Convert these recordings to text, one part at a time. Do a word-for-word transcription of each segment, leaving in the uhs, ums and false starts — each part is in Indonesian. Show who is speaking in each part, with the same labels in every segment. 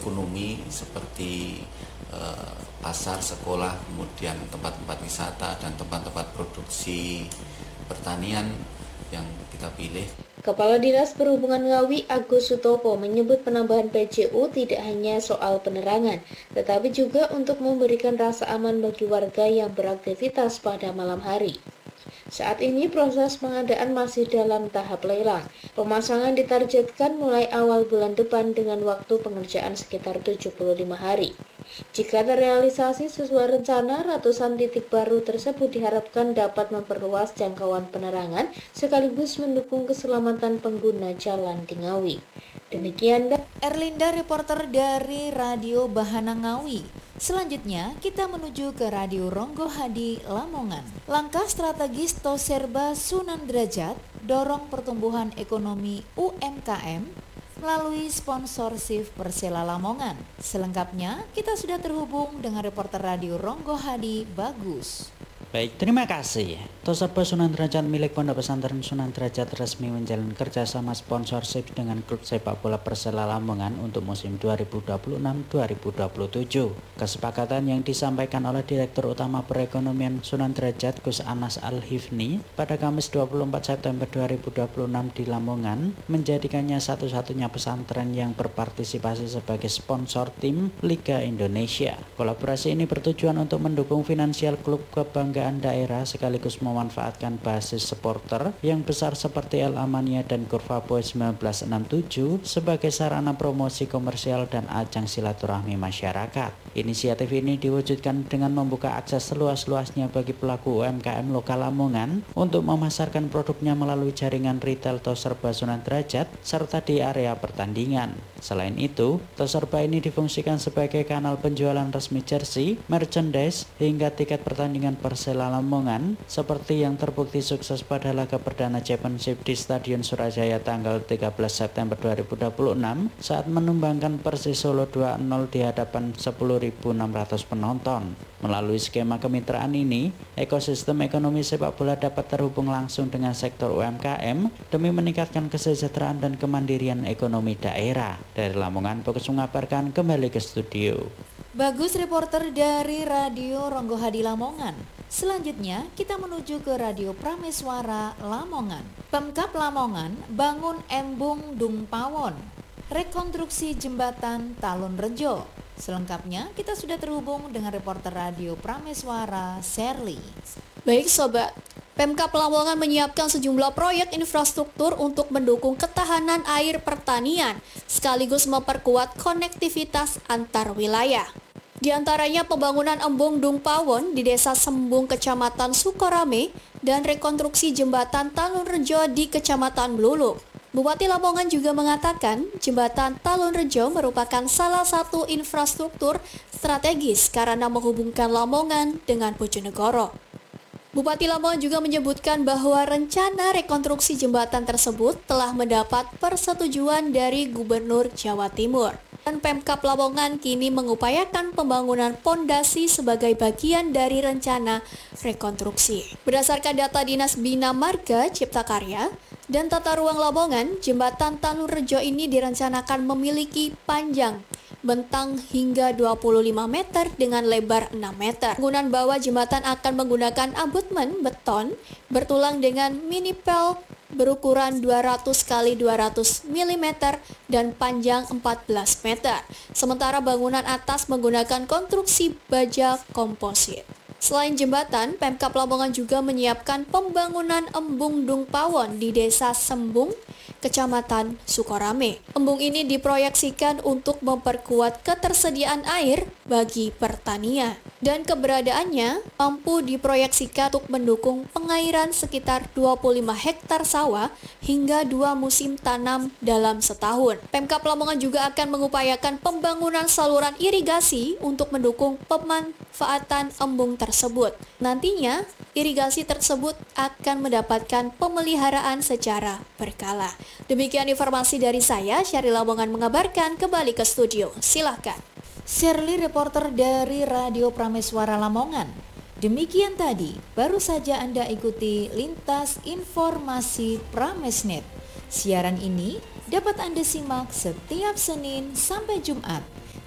Speaker 1: ekonomi seperti eh, pasar, sekolah, kemudian tempat-tempat wisata dan tempat-tempat produksi pertanian yang kita pilih.
Speaker 2: Kepala Dinas Perhubungan Ngawi Agus Sutopo menyebut penambahan P J U tidak hanya soal penerangan, tetapi juga untuk memberikan rasa aman bagi warga yang beraktivitas pada malam hari. Saat ini proses pengadaan masih dalam tahap lelang. Pemasangan ditargetkan mulai awal bulan depan dengan waktu pengerjaan sekitar tujuh puluh lima hari. Jika terrealisasi sesuai rencana, ratusan titik baru tersebut diharapkan dapat memperluas jangkauan penerangan sekaligus mendukung keselamatan pengguna jalan di Ngawi. Demikian
Speaker 3: Erlinda, reporter dari Radio Bahana Ngawi. Selanjutnya kita menuju ke Radio Ronggo Hadi Lamongan. Langkah strategis Toserba Sunan Derajat dorong pertumbuhan ekonomi U M K M melalui sponsorship Persela Lamongan. Selengkapnya kita sudah terhubung dengan reporter Radio Ronggo Hadi Bagus.
Speaker 4: Baik, terima kasih. Toserba Sunan Derajat milik Pondok Pesantren Sunan Derajat resmi menjalin kerjasama sponsorship dengan klub sepak bola Persela Lamongan untuk musim dua ribu dua puluh enam dua ribu dua puluh tujuh. Kesepakatan yang disampaikan oleh Direktur Utama Perekonomian Sunan Derajat Gus Anas Al-Hifni pada Kamis dua puluh empat September dua ribu dua puluh enam di Lamongan menjadikannya satu-satunya pesantren yang berpartisipasi sebagai sponsor tim Liga Indonesia. Kolaborasi ini bertujuan untuk mendukung finansial klub kebanggaan daerah sekaligus memanfaatkan basis supporter yang besar seperti Al Amania dan Kurva Boys seribu sembilan ratus enam puluh tujuh sebagai sarana promosi komersial dan ajang silaturahmi masyarakat. Inisiatif ini diwujudkan dengan membuka akses seluas-luasnya bagi pelaku U M K M lokal Lamongan untuk memasarkan produknya melalui jaringan retail Toserba Sunan Derajat serta di area pertandingan. Selain itu, Toserba ini difungsikan sebagai kanal penjualan resmi jersey, merchandise, hingga tiket pertandingan Persela Lamongan seperti yang terbukti sukses pada laga perdana Championship di Stadion Surajaya tanggal tiga belas September dua ribu dua puluh enam saat menumbangkan Persis Solo dua nol di hadapan sepuluh ribu enam ratus penonton. Melalui skema kemitraan ini, ekosistem ekonomi sepak bola dapat terhubung langsung dengan sektor U M K M demi meningkatkan kesejahteraan dan kemandirian ekonomi daerah. Dari Lamongan, Bagus mengabarkan, kembali ke studio.
Speaker 3: Bagus, reporter dari Radio Ronggo Hadi Lamongan. Selanjutnya kita menuju ke Radio Prameswara Lamongan. Pemkab Lamongan bangun embung Dung Pawon, rekonstruksi jembatan Talun Rejo. Selengkapnya kita sudah terhubung dengan reporter Radio Prameswara Sherly.
Speaker 5: Baik sobat, Pemkab Lamongan menyiapkan sejumlah proyek infrastruktur untuk mendukung ketahanan air pertanian sekaligus memperkuat konektivitas antar wilayah. Di antaranya pembangunan embung Dung Pawon di Desa Sembung Kecamatan Sukorame dan rekonstruksi jembatan Talun Rejo di Kecamatan Bluluk. Bupati Lamongan juga mengatakan jembatan Talun Rejo merupakan salah satu infrastruktur strategis karena menghubungkan Lamongan dengan Bojonegoro. Bupati Lamongan juga menyebutkan bahwa rencana rekonstruksi jembatan tersebut telah mendapat persetujuan dari Gubernur Jawa Timur. Dan Pemkab Lamongan kini mengupayakan pembangunan pondasi sebagai bagian dari rencana rekonstruksi. Berdasarkan data Dinas Bina Marga Cipta Karya dan Tata Ruang Lamongan, jembatan Talun Rejo ini direncanakan memiliki panjang bentang hingga dua puluh lima meter dengan lebar enam meter. Bangunan bawah jembatan akan menggunakan abutmen beton bertulang dengan minipel berukuran dua ratus kali dua ratus milimeter dan panjang empat belas meter. Sementara bangunan atas menggunakan konstruksi baja komposit. Selain jembatan, Pemkab Lamongan juga menyiapkan pembangunan embung Dung Pawon di Desa Sembung, Kecamatan Sukorame. Embung ini diproyeksikan untuk memperkuat ketersediaan air bagi pertanian. Dan keberadaannya mampu diproyeksikan untuk mendukung pengairan sekitar dua puluh lima hektar sawah hingga dua musim tanam dalam setahun. Pemkab Lamongan juga akan mengupayakan pembangunan saluran irigasi untuk mendukung pemanfaatan embung tersebut. Nantinya, irigasi tersebut akan mendapatkan pemeliharaan secara berkala. Demikian informasi dari saya, Sherly Lamongan mengabarkan. Kembali ke studio, silakan.
Speaker 3: Sherly, reporter dari Radio Prameswara Lamongan. Demikian tadi, baru saja Anda ikuti Lintas Informasi Pramesnet. Siaran ini dapat Anda simak setiap Senin sampai Jumat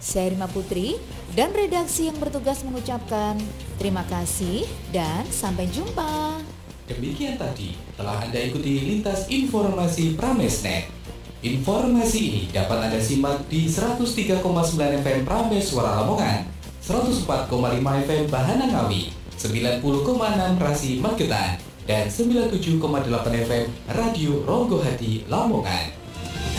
Speaker 3: Saya Rima Putri dan redaksi yang bertugas mengucapkan terima kasih dan sampai jumpa.
Speaker 6: Demikian tadi telah Anda ikuti lintas informasi Pramesnet. Informasi ini dapat Anda simak di seratus tiga koma sembilan F M Prames Suara Lamongan, seratus empat koma lima F M Bahana Ngawi, sembilan puluh koma enam Rasi Magetan, dan sembilan puluh tujuh koma delapan F M Radio Ronggo Hadi Lamongan.